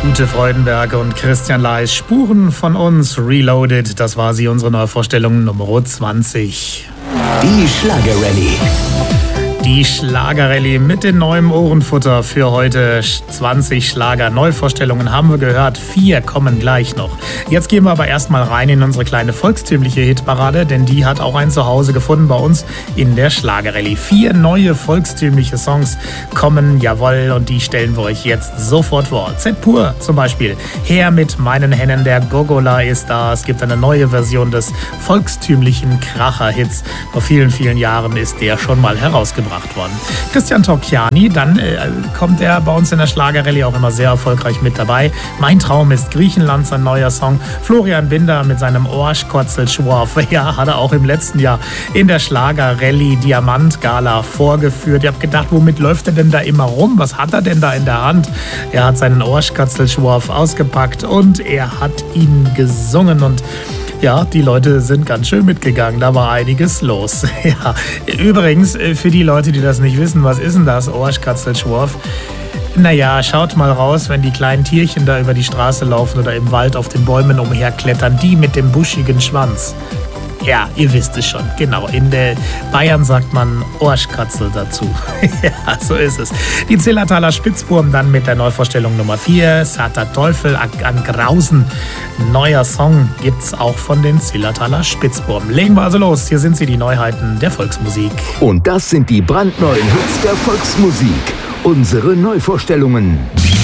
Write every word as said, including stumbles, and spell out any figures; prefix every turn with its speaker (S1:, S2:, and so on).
S1: Ute Freudenberg und Christian Leis, Spuren von uns, Reloaded. Das war sie, unsere Neuvorstellung Nummer zwanzig.
S2: Die Schlagerrallye.
S1: Die Schlagerrallye mit dem neuen Ohrenfutter für heute. zwanzig Schlager-Neuvorstellungen haben wir gehört. Vier kommen gleich noch. Jetzt gehen wir aber erstmal rein in unsere kleine volkstümliche Hitparade, denn die hat auch ein Zuhause gefunden bei uns in der Schlagerrallye. Vier neue volkstümliche Songs kommen, jawohl, und die stellen wir euch jetzt sofort vor. Z-Pur zum Beispiel. Her mit meinen Hennen, der Gogola ist da. Es gibt eine neue Version des volkstümlichen Kracher-Hits. Vor vielen, vielen Jahren ist der schon mal herausgebracht worden. Christian Torchiani, dann äh, kommt er bei uns in der Schlagerrallye auch immer sehr erfolgreich mit dabei. Mein Traum ist Griechenland, sein neuer Song. Florian Binder mit seinem Orschkotzel-Schworf, ja, hat er auch im letzten Jahr in der Schlagerrallye Diamant-Gala vorgeführt. Ich habe gedacht, womit läuft er denn da immer rum? Was hat er denn da in der Hand? Er hat seinen Orschkotzel-Schworf ausgepackt und er hat ihn gesungen und ja, die Leute sind ganz schön mitgegangen, da war einiges los. Ja. Übrigens, für die Leute, die das nicht wissen, was ist denn das, Orschkatzelschworf? Naja, schaut mal raus, wenn die kleinen Tierchen da über die Straße laufen oder im Wald auf den Bäumen umherklettern, die mit dem buschigen Schwanz. Ja, ihr wisst es schon, genau. In der Bayern sagt man Orschkatzel dazu. Ja, so ist es. Die Zillertaler Spitzburm dann mit der Neuvorstellung Nummer vier. Sater Teufel an Grausen. Neuer Song gibt's auch von den Zillertaler Spitzburm. Legen wir also los. Hier sind sie, die Neuheiten der Volksmusik.
S2: Und das sind die brandneuen Hits der Volksmusik. Unsere Neuvorstellungen.